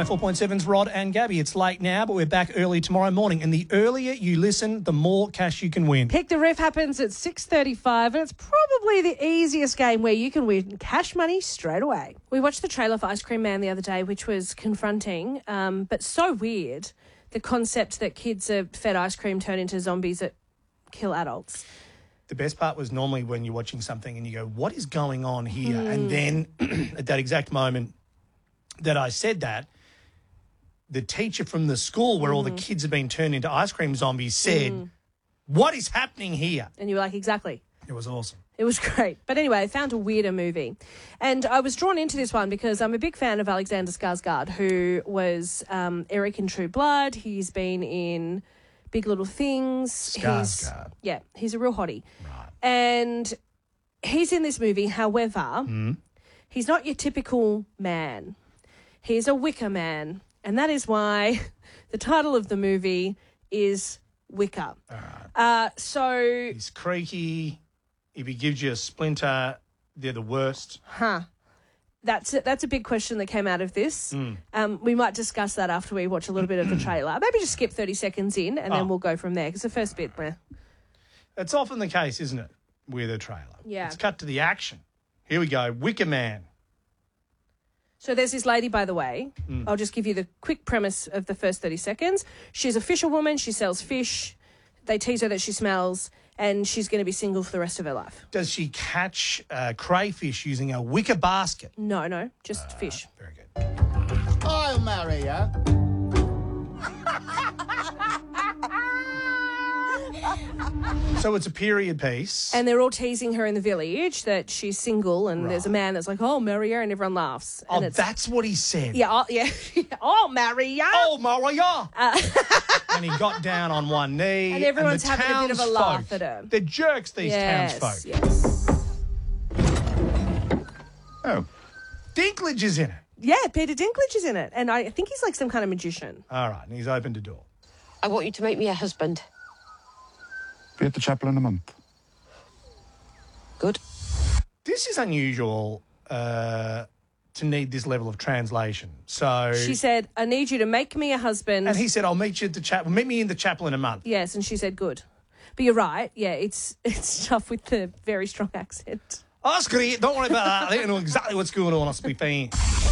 104.7's Rod and Gabby. It's late now, but we're back early tomorrow morning. And the earlier you listen, the more cash you can win. Pick the Ref happens at 6:35, and it's probably the easiest game where you can win cash money straight away. We watched the trailer for Ice Cream Man the other day, which was confronting, but so weird. The concept that kids are fed ice cream turn into zombies that kill adults. The best part was normally when you're watching something and you go, what is going on here? And then at that exact moment that I said that, the teacher from the school where all the kids had been turned into ice cream zombies said, what is happening here? And you were like, exactly. It was awesome. It was great. But anyway, I found a weirder movie. And I was drawn into this one because I'm a big fan of Alexander Skarsgård, who was Eric in True Blood. He's been in Big Little Things. Skarsgård. He's a real hottie. Right. And he's in this movie. However, he's not your typical man. He's a wicker man. And that is why the title of the movie is Wicker. All right. So He's creaky. If he gives you a splinter, they're the worst. That's a big question that came out of this. We might discuss that after we watch a little bit of the trailer. Maybe just skip 30 seconds in and then we'll go from there, because the first bit, That's often the case, isn't it, with a trailer? Yeah. Let's cut to the action. Here we go. Wicker Man. So there's this lady, by the way. I'll just give you the quick premise of the first 30 seconds. She's a fisherwoman. She sells fish. They tease her that she smells, and she's going to be single for the rest of her life. Does she catch crayfish using a wicker basket? No, just fish. Very good. I'll marry you. So it's a period piece. And they're all teasing her in the village that she's single, and there's a man that's like, oh, marry her, and everyone laughs. And that's what he said. Yeah, I'll marry ya. Oh, Maria. And he got down on one knee. And everyone's the having a bit of a townsfolk, laugh at her. They're jerks, these townsfolk. Yes. Oh. Dinklage is in it. Yeah, Peter Dinklage is in it. And I think he's like some kind of magician. All right, and he's opened a door. I want you to make me a husband. Be at the chapel in a month. Good. This is unusual to need this level of translation. So She said, I need you to make me a husband. And he said, I'll meet you at the chapel. Meet me in the chapel in a month. Yes, and she said, good. But you're right. Yeah, it's tough with the very strong accent. Oh, that's great. Don't worry about that. I think I know exactly what's going on. I'll be fine.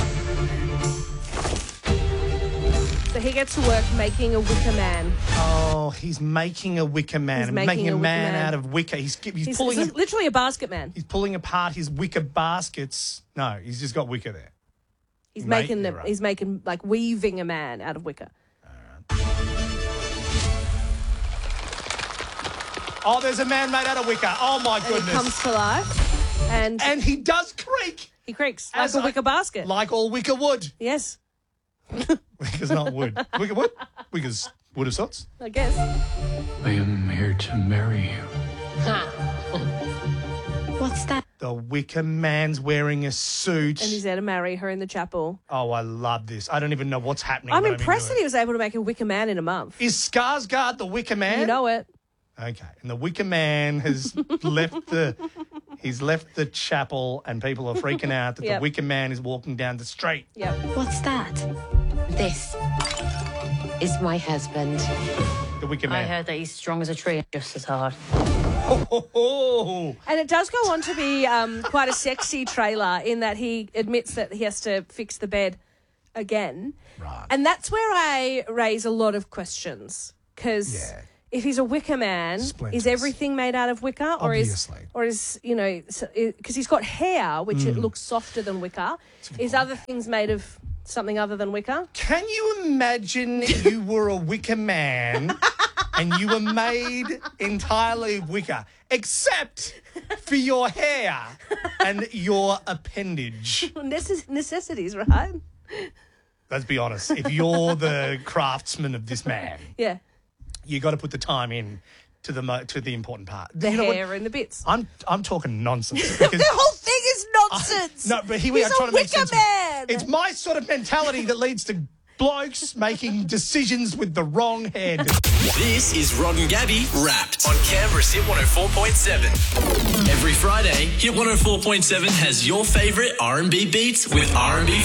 So he gets to work making a wicker man. Oh, he's making a wicker man. He's making a wicker man man out of wicker. He's pulling. He's literally a basket man. He's pulling apart his wicker baskets. No, he's just got wicker there. He's Mate, making you're right. He's making like weaving a man out of wicker. Oh, there's a man made out of wicker. Oh my And goodness! he comes to life, and he does creak. He creaks like a wicker basket, like all wicker wood. Yes. Wicker's not wood. Wicker wood. Wicker's wood of sorts. I guess. I am here to marry you. What's that? The wicker man's wearing a suit. And he's there to marry her in the chapel. Oh, I love this. I don't even know what's happening. I'm but impressed into that he was able to make a wicker man in a month. Is Skarsgård the wicker man? You know it. Okay, and the wicker man has left the chapel, and people are freaking out that the wicker man is walking down the street. Yep. What's that? This is my husband. The wicker man. I heard that he's strong as a tree and just as hard. Oh. And it does go on to be quite a sexy trailer in that he admits that he has to fix the bed again. Right. And that's where I raise a lot of questions, because if he's a wicker man, Splinters. is everything made out of wicker? Obviously. Or is because he's got hair, which it looks softer than wicker. Is other things made of something other than wicker? Can you imagine you were a wicker man and you were made entirely of wicker, except for your hair and your appendage? Necessities, right? Let's be honest. If you're the craftsman of this man, Yeah. you got to put the time in to the important part. The You know what? hair and the bits. I'm talking nonsense. The whole thing is nonsense. No, but here we are He's trying a to make wicker sense. man. It's my sort of mentality that leads to blokes making decisions with the wrong head. This is Rod and Gabby Wrapped on Canberra's Hit 104.7. Every Friday, Hit 104.7 has your favourite R&B beats with R&B